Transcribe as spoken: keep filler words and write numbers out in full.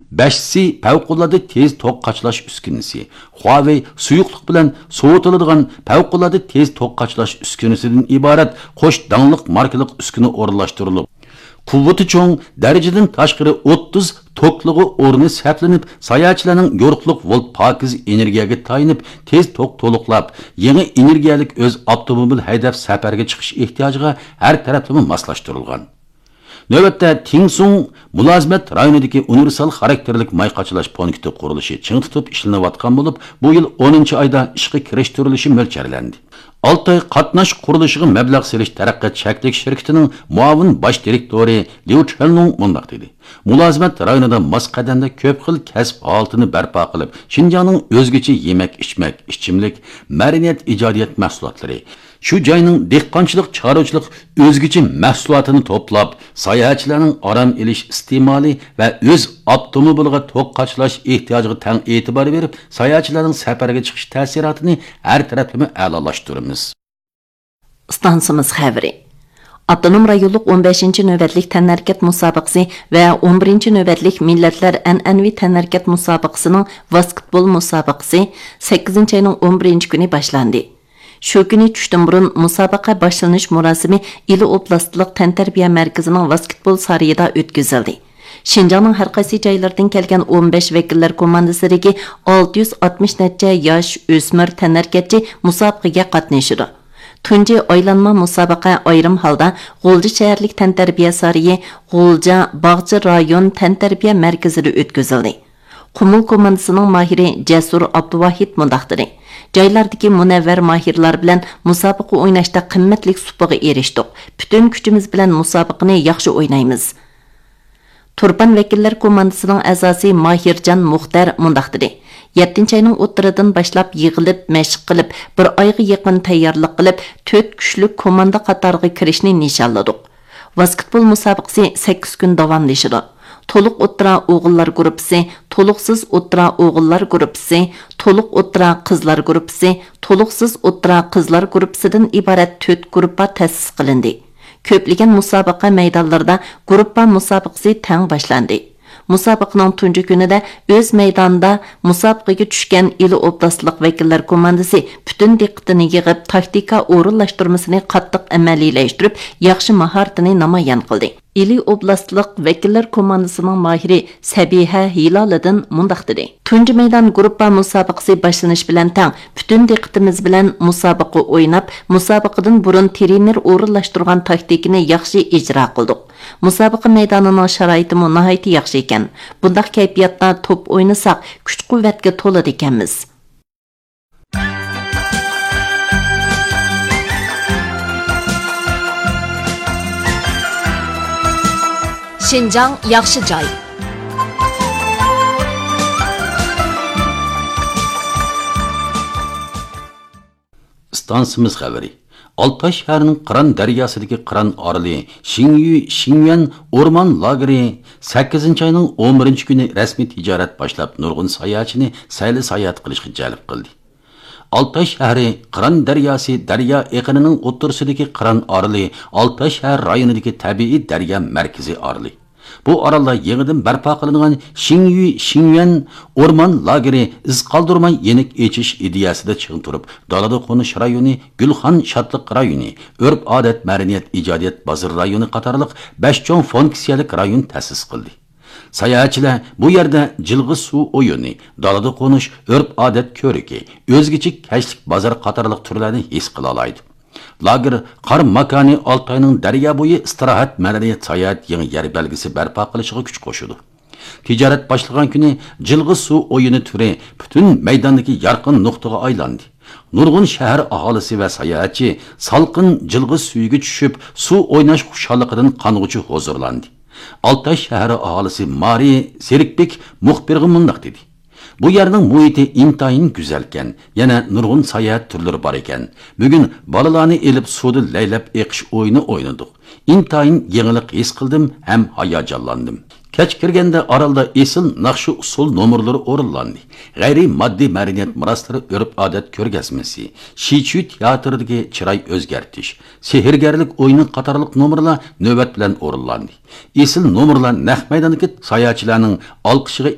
beşisi favqulodda tez toq qachlash uskunasi. Huawei suyuqliq bilan sovutiladigan favqulodda tez toq qachlash uskunasidan iborat qo'sh dangliq markalik uskuna o'rinlashtirilib, quvvati cho'ng, darajadan tashqari o'ttiz to'qlig'i o'rni saqlanib, sayohatchilarning yo'riqliq volt pokiz energiyaga tayinib, tez to'q to'liqlab, yangi energiyalik o'z avtomobil haydab safarga chiqish ehtiyojiga har taraflama moslashtirilgan. Növbətdə Tingsung mülazimat rayonidagi universal xarakterlik may qachalash punkti qurilishi ching tutib ishlanayotgan bo'lib, bu yil o'ninchi oyda ishga kirishtirilishi mo'ljallanadi. olti oy qatnash qurilishiga mablag' selish taraqqiyot shaklik shirkatining muavin bosh direktori Liu Chenlong mundaq dedi. Mülazimat rayonida mos qadamda ko'p xil kasb holatini barpo qilib, Xinjiangning o'zgacha yemak-ichmak, ichimlik, madaniyat ijodiyat mahsulotlari shu joyning dehqonchilik, chorvachilik o'zgacha mahsulotini to'plab, sayohatchilarning orom elish istimoli va o'z avtomobiliga to'q qachlash ehtiyojiga tang e'tibor berib, sayohatchilarning safarga chiqish ta'sirotini har taraflama a'lolashtiramiz. Stansimiz xabari. Avtonom rayonluq o'n beshinchi navbatlik tanharkat musobaqasi va o'n birinchi navbatlik millatlar an'anaviy tanharkat musobaqasining basketbol musobaqasi sakkizinchi oyning o'n birinchi kuni boshlandi. Shu kuni tushdan burun musobaqa boshlanish murosimi Ili oblastlik tantarbiya markazining basketbol sarayida o'tkazildi. Xinjiangning har qaysi joylaridan kelgan o'n besh vakillar komandasidagi olti yuz oltmish necha yosh o'smir tanharkatchi musobaqaga qatnashdi. Tunji oylanma musobaqa ayrim holda G'o'lja shaharlik tantarbiya sarayi, G'o'lja Bog'chi rayon tantarbiya markazida o'tkazildi. Qumul komandasining mahiri Jasur Abduvahid mundaqdir. Joylardagi munavvar mahirlar bilan musobaqa o'ynashda qimmatli supaga erishdik. Butun kuchimiz bilan musobaqani yaxshi o'ynaymiz. Turpan vakillar komandasining a'zosi Mahirjon Muxtar mundaqdir. yettinchi oyning o'ttiridan boshlab yig'ilib, mashq qilib, bir oyga yaqin tayyorlik qilib, to'rt kuchli komanda qatoriga kirishni nishonladik. Basketbol musobaqasi sakkiz kun davomlashadi. To'liq o'ttira o'g'illar guruhi, to'liqsiz o'ttira o'g'illar guruhi, to'liq o'ttira qizlar guruhi, to'liqsiz o'ttira qizlar guruhidan iborat to'rt guruhga ta'sis qilindi. Ko'plagan musobaqa maydonlarida guruhga musobaqasi tang boshlandi. Musobaqaning tunji kunida o'z maydonida musobaqaga tushgan Ili oblastlik vakillar komandasi butun diqqatini yig'ib, taktika o'rinlashtirmasini qattiq amaliylashtirib, yaxshi mahoratini namoyon qildi. Ili oblastlik vakillar komandasining mahiri Sabiha Hilolidan mundaq dedi. Tunji maydon guruhga musobaqasi boshlanish bilan tang butun diqqatimiz bilan musobaqa o'ynab, musobaqadan burun trener o'rinlashtirgan taktikani yaxshi ijro qildik. Musobaqa maydonining sharoiti nihoyatda yaxshi ekan. Bundaq kayfiyatda top o'ynasak, kuch-quvvatga to'ladi ekanmiz. Xinjiang yaxshi joy. Stansimiz xabari. Altay shahrining Qiran daryosidagi Qiran oroli, Xingyu, Xingyuan o'rmon lageri sakkizinchi oyning o'n birinchi kuni rasmiy tijorat boshlab, nurg'un sayohatchini sayli sayohat qilishga jalb qildi. Altay shahri Qiran daryosi daryo eqinining o'ttirsidagi Qiran oroli, Altay shahar rayonidagi tabiiy daryo markaziy oroli. Bu orolda yangidan barpo qilingan Xingyu, Xingyuan o'rmon lageri iz qoldirmay yenik echish ideyasida chiqib turib, dalada qo'nish rayoni, Gulxon shodliq rayoni, urf odat madaniyat ijodiyat bozor rayoni qatorliq besh cho'ng funksiyalik rayon ta'sis qildi. Sayohatchilar bu yerda jilg'i suv o'yini, dalada qo'nish, urf odat ko'riki, o'zgacha kashlik bozor qatorliq turlarni his qila oladi. Lager qar makoni Altayning daryo bo'yi istirohat madaniyat sayohat yangi yer belgisi barpo qilishiga kuch qo'shadi. Tijorat boshlagan kuni jilg'i suv o'yini turi butun maydondagi yorqin nuqtaga aylandi. Nurg'un shahar aholisi va sayohatchi salqin jilg'i suviga tushib, suv o'ynash xushalligidan qong'uchi huzurlandi. Altay shahri aholisi Mari Serikbek muxbirga mundaq dedi. Bu yerning muhiti intayin güzelken, yana nurg'un sayohat turlari bor ekan. Bugun bolalarni elib suvda laylab eqish o'yini o'ynadik. Intayin yangilik his qildim ham hayajonlandim. Kech kirganda orolda esil naqshi usul nomerlari o'rinlandi. G'ayriy moddiy madaniyat meroslari urf odat ko'rgazmasi, Shichu teatridagi chiroy o'zgartish, sehrgarlik o'yini qatorliq nomerlar navbat bilan o'rinlandi. Esil nomerlar naq maydondagi sayohatchilarning olqishiga